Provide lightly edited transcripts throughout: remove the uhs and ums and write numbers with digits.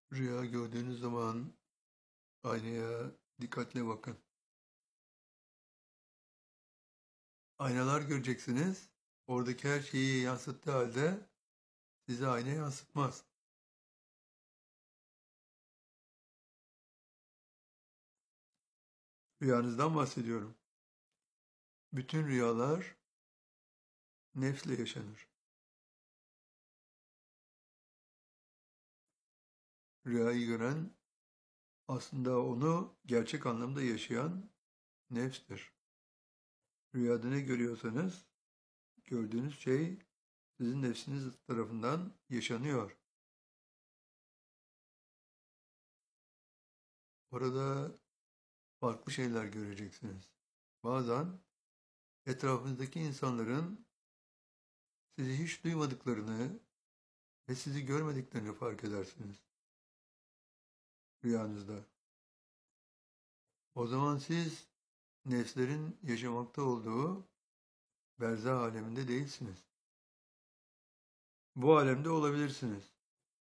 Rüya gördüğünüz zaman aynaya dikkatle bakın. Aynalar göreceksiniz. Oradaki her şeyi yansıttığı halde size ayna yansıtmaz. Rüyanızdan bahsediyorum. Bütün rüyalar nefsle yaşanır. Rüyayı gören aslında onu gerçek anlamda yaşayan nefstir. Rüyada ne görüyorsanız gördüğünüz şey sizin nefsiniz tarafından yaşanıyor. Orada farklı şeyler göreceksiniz. Bazen etrafınızdaki insanların sizi hiç duymadıklarını ve sizi görmediklerini fark edersiniz rüyanızda. O zaman siz nefslerin yaşamakta olduğu berzah aleminde değilsiniz. Bu alemde olabilirsiniz.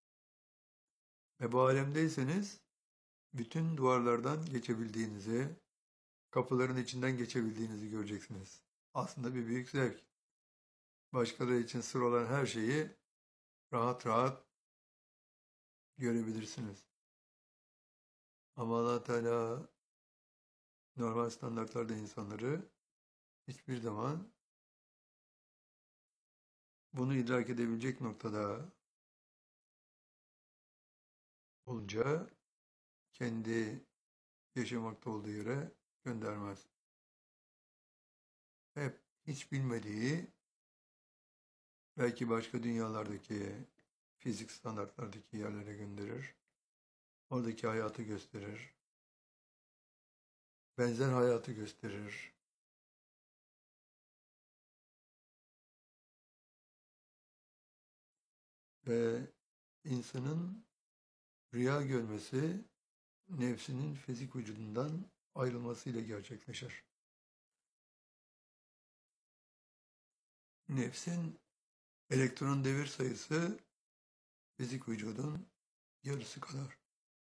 Ve bu alemdeyseniz bütün duvarlardan geçebildiğinizi, kapıların içinden geçebildiğinizi göreceksiniz. Aslında bir büyük zevk. Başkaları için sır olan her şeyi rahat rahat görebilirsiniz. Ama Allah Teala normal standartlarda insanları hiçbir zaman bunu idrak edebilecek noktada olunca kendi yaşamakta olduğu yere göndermez. Hep hiç bilmediği, belki başka dünyalardaki fizik standartlardaki yerlere gönderir. Oradaki hayatı gösterir. Benzer hayatı gösterir. Ve insanın rüya görmesi nefsinin fizik vücudundan ayrılmasıyla gerçekleşir. Nefsin elektron devir sayısı fizik vücudun yarısı kadar.